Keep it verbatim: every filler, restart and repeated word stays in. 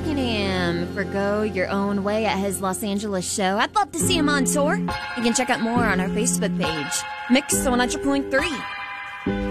booking him for Go Your Own Way at his Los Angeles show. I'd love to see him on tour. You can check out more on our Facebook page, Mix one hundred point three.